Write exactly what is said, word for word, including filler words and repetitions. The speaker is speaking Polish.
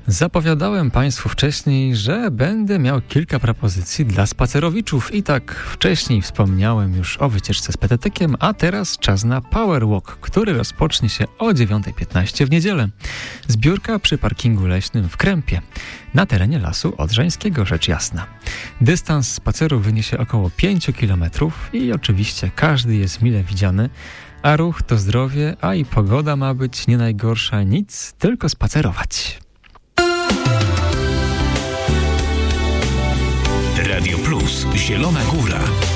Zapowiadałem Państwu wcześniej, że będę miał kilka propozycji dla spacerowiczów i tak wcześniej wspomniałem już o wycieczce z petetykiem, a teraz czas na Power Walk, który rozpocznie się o dziewiąta piętnaście w niedzielę. Zbiórka przy parkingu leśnym w Krępie, na terenie Lasu Odrzańskiego, rzecz jasna. Dystans spaceru wyniesie około pięć kilometrów i oczywiście każdy jest mile widziany, a ruch to zdrowie, a i pogoda ma być nie najgorsza, nic, tylko spacerować. Radio Plus, Zielona Góra.